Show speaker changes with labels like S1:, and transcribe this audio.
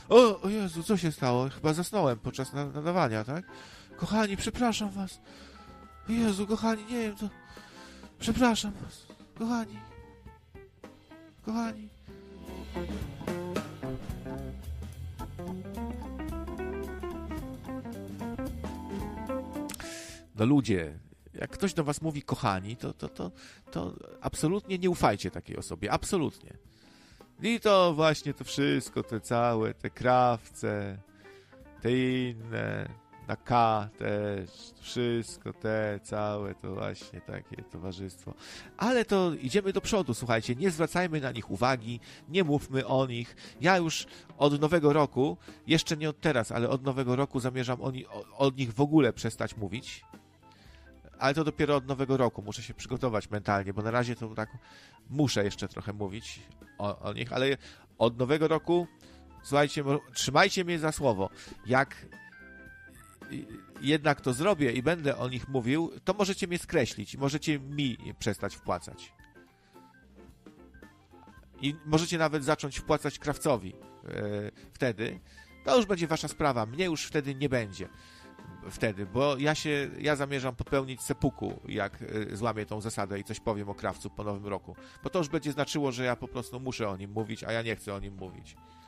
S1: O Jezu, co się stało? Chyba zasnąłem podczas nadawania, tak? Kochani, przepraszam was. Jezu, kochani, nie wiem, to... Przepraszam was. Kochani. Kochani. No ludzie, jak ktoś do was mówi kochani, to absolutnie nie ufajcie takiej osobie. Absolutnie. I to właśnie to wszystko, te całe, te krawce, te inne, na K też, wszystko te całe, to właśnie takie towarzystwo. Ale to idziemy do przodu, słuchajcie, nie zwracajmy na nich uwagi, nie mówmy o nich. Ja już od nowego roku, jeszcze nie od teraz, ale od nowego roku zamierzam o nich w ogóle przestać mówić. Ale to dopiero od nowego roku, muszę się przygotować mentalnie, bo na razie to tak muszę jeszcze trochę mówić o nich, ale od nowego roku, słuchajcie, trzymajcie mnie za słowo, jak jednak to zrobię i będę o nich mówił, to możecie mnie skreślić i możecie mi przestać wpłacać. I możecie nawet zacząć wpłacać krawcowi wtedy. To już będzie wasza sprawa, mnie już wtedy nie będzie. Wtedy, bo ja zamierzam popełnić seppuku, jak złamię tą zasadę i coś powiem o krawcu po nowym roku. Bo to już będzie znaczyło, że ja po prostu muszę o nim mówić, a ja nie chcę o nim mówić.